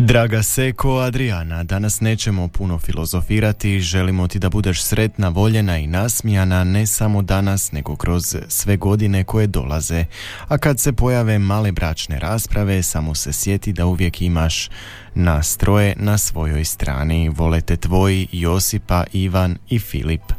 Draga Seko, Adriana, danas nećemo puno filozofirati, želimo ti da budeš sretna, voljena i nasmijana ne samo danas, nego kroz sve godine koje dolaze. A kad se pojave male bračne rasprave, samo se sjeti da uvijek imaš nas troje na svojoj strani. Vole te tvoji Josipa, Ivan i Filip.